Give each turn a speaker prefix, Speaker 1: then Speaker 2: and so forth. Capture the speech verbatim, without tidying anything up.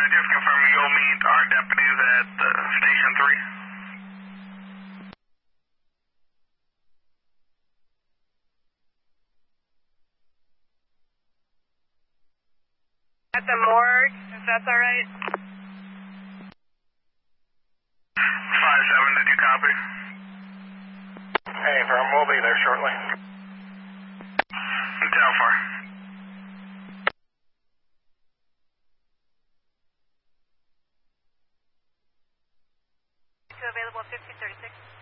Speaker 1: just confirming you'll meet our deputies at uh, Station three.
Speaker 2: At the morgue, if that's all right.
Speaker 1: five seven, did you copy?
Speaker 3: Hey, firm, we'll be there shortly.
Speaker 1: Until how far?
Speaker 2: Available fifteen thirty-six.